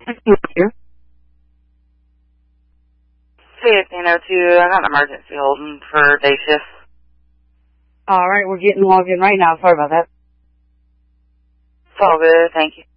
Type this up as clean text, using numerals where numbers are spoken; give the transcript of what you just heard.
Here. 1502, I got an emergency holding for day shift. All right, we're getting logged in right now. Sorry about that. It's all good, thank you.